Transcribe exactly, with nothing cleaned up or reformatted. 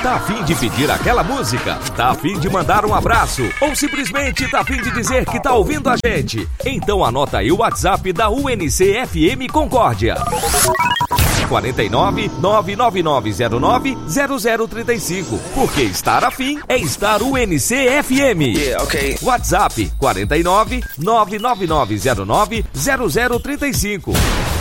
Tá afim de pedir aquela música? Tá afim de mandar um abraço? Ou simplesmente tá afim de dizer que tá ouvindo a gente? Então anota aí o WhatsApp da U N C F M Concórdia. quarenta e nove, nove nove nove zero nove, zero zero trinta e cinco. Porque estar afim é estar U N C F M. Yeah, okay. WhatsApp quarenta e nove, nove nove nove zero nove, zero zero trinta e cinco.